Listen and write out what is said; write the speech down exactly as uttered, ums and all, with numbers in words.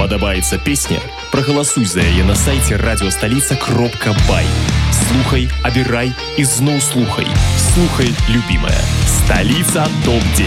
Падабаецца песня? Прагаласуй за яе на сайце радиостолица кропка бай. Слухай, абірай і зноў слухай. Слухай, любимая. Столица топ десять.